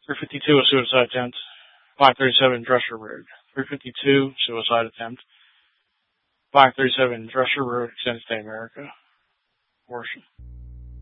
352, a suicide attempt. 537, Dresser Road. 352, suicide attempt. 537, Dresser Road, Extends to America. Abortion.